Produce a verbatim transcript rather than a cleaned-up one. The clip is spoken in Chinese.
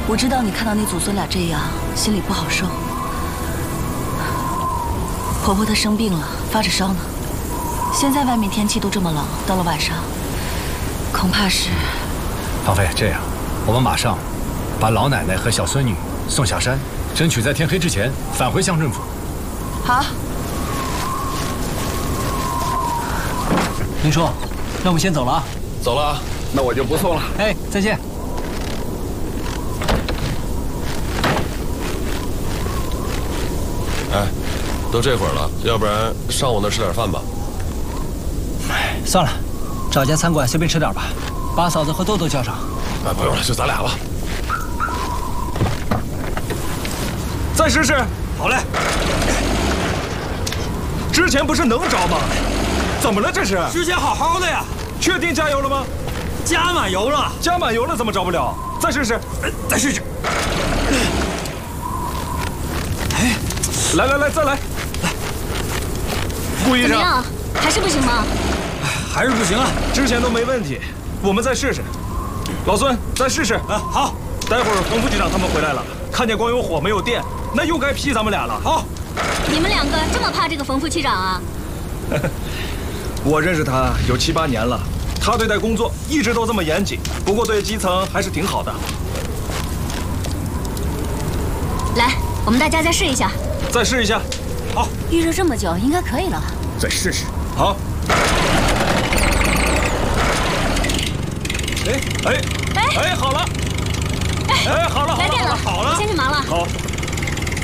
我知道你看到你祖孙俩这样，心里不好受。婆婆她生病了，发着烧呢。现在外面天气都这么冷，到了晚上，恐怕是…… 芳菲，这样，我们马上把老奶奶和小孙女送下山，争取在天黑之前返回乡政府。 好。 林叔，那我们先走了啊。 走了啊，那我就不送了。 哎，再见。 哎，都这会儿了，要不然上我那吃点饭吧。 哎，算了，找家餐馆随便吃点吧，把嫂子和豆豆叫上。 哎，不用了，就咱俩吧。 再试试。好嘞。之前不是能着吗？怎么了这是？ 之前好好的呀。 确定加油了吗？ 加满油了。 加满油了怎么着不了？再试试。 呃、再试试。 来来来，再来！来，顾医生， 怎么样？还是不行吗？ 还是不行啊！之前都没问题，我们再试试。老孙，再试试。 啊，好。 待会儿冯副局长他们回来了，看见光有火没有电，那又该批咱们俩了。 好。 你们两个这么怕这个冯副区长啊？ 我认识他有七八年了，他对待工作一直都这么严谨，不过对基层还是挺好的。 来，我们大家再试一下。 再试一下，好。 预热这么久，应该可以了。 再试试，好。哎哎哎哎，好了！哎，好了，好了，好了， 来电了， 好了， 我先去忙了。 好。